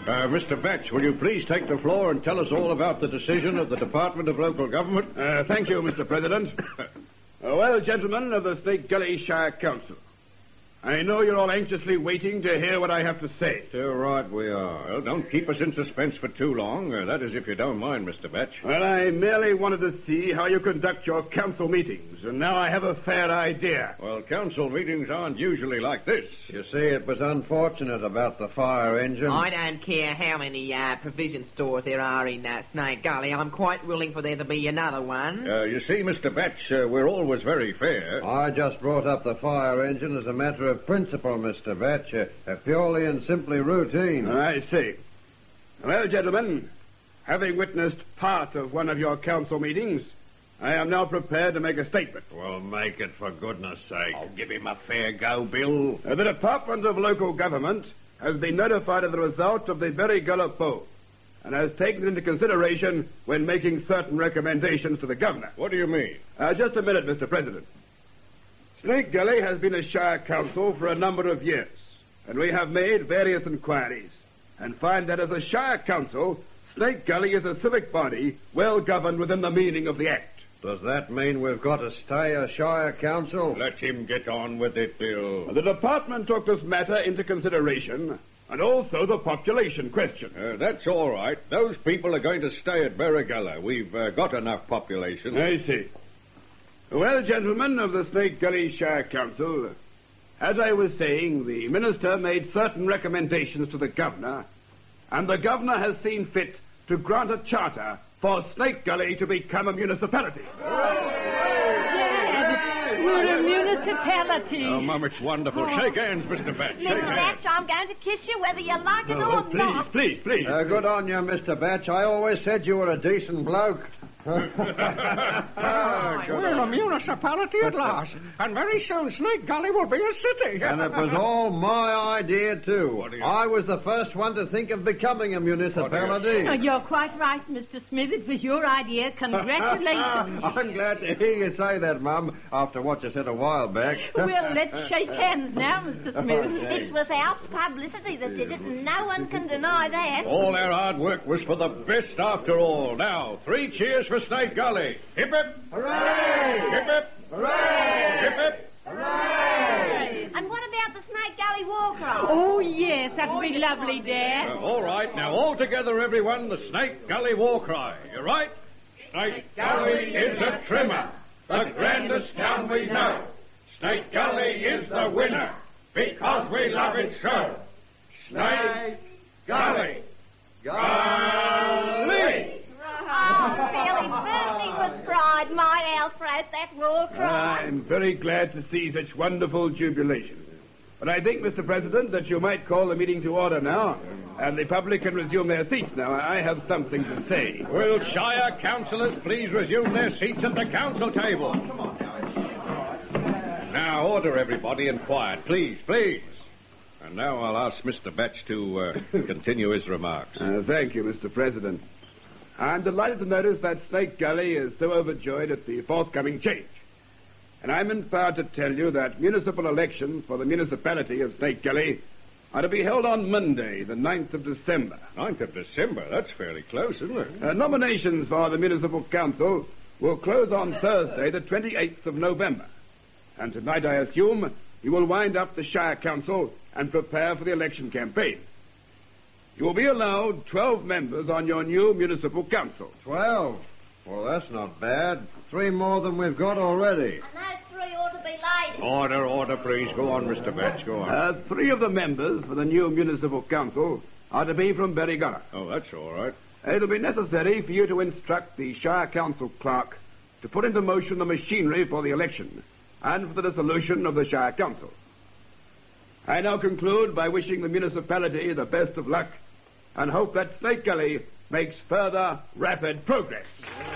Mr. Batch, will you please take the floor and tell us all about the decision of the Department of Local Government? Thank you, Mr. President. Well, gentlemen of the Snake Gully Shire Council, I know you're all anxiously waiting to hear what I have to say. Too right we are. Well, don't keep us in suspense for too long. That is, if you don't mind, Mr. Batch. Well, I merely wanted to see how you conduct your council meetings, and now I have a fair idea. Well, council meetings aren't usually like this. You see, it was unfortunate about the fire engine. I don't care how many provision stores there are in Snake Gully. I'm quite willing for there to be another one. You see, Mr. Batch, we're always very fair. I just brought up the fire engine as a matter of principle, Mr. Batch, purely and simply routine. I see. Well, gentlemen, having witnessed part of one of your council meetings, I am now prepared to make a statement. Well, make it for goodness sake. I'll give him a fair go, Bill. The Department of Local Government has been notified of the result of the Berry Gullah poll and has taken it into consideration when making certain recommendations to the governor. What do you mean? Just a minute, Mr. President. Snake Gully has been a shire council for a number of years, and we have made various inquiries and find that as a shire council, Snake Gully is a civic body well governed within the meaning of the Act. Does that mean we've got to stay a shire council? Let him get on with it, Bill. The department took this matter into consideration, and also the population question. That's all right. Those people are going to stay at Berry Gullah. We've got enough population. I see. Well, gentlemen of the Snake Gully Shire Council, as I was saying, the minister made certain recommendations to the governor, and the governor has seen fit to grant a charter for Snake Gully to become a municipality. Dad, we're a municipality. Oh, Mum, it's wonderful. Shake hands, Mr. Batch. Mr. Batch, I'm going to kiss you whether you like it or not. Please. Good on you, Mr. Batch. I always said you were a decent bloke. We're a municipality at last, and very soon Snake Gully will be a city. And it was all my idea, too. I was the first one to think of becoming a municipality. Oh, you're quite right, Mr. Smith. It was your idea. Congratulations. I'm glad to hear you say that, Mum, after what you said a while back. Well, let's shake hands now, Mr. Smith. It was our publicity that did it, and no one can deny that. All our hard work was for the best after all. Now, 3 cheers for Snake Gully. Hip, hip. Hooray! Hip, hip. Hooray! Hip, hip. Hooray! And what about the Snake Gully war cry? Oh, yes, that'd be lovely, Dad. All right, now all together, everyone, the Snake Gully war cry. You right? Snake Gully is a trimmer, the grandest town we know. Snake Gully is the winner, because we love it so. Snake Gully. Gully! Oh, feeling bursting with pride, my Alfred, that war cry. I'm very glad to see such wonderful jubilation. But I think, Mr. President, that you might call the meeting to order now, and the public can resume their seats now. I have something to say. Will Shire councillors please resume their seats at the council table? Now, order, everybody, and quiet. Please. And now I'll ask Mr. Batch to continue his remarks. Thank you, Mr. President. I'm delighted to notice that Snake Gully is so overjoyed at the forthcoming change. And I'm empowered to tell you that municipal elections for the municipality of Snake Gully are to be held on Monday, the 9th of December. 9th of December? That's fairly close, isn't it? Nominations for the municipal council will close on Thursday, the 28th of November. And tonight, I assume, you will wind up the Shire Council and prepare for the election campaign. You will be allowed 12 members on your new municipal council. 12? Well, that's not bad. 3 more than we've got already. And those 3 ought to be ladies. Order, please. Go on, Mr. Batch, go on. 3 of the members for the new municipal council are to be from Berry Gullah. Oh, that's all right. It'll be necessary for you to instruct the Shire Council clerk to put into motion the machinery for the election and for the dissolution of the Shire Council. I now conclude by wishing the municipality the best of luck and hope that Snake Gully makes further rapid progress.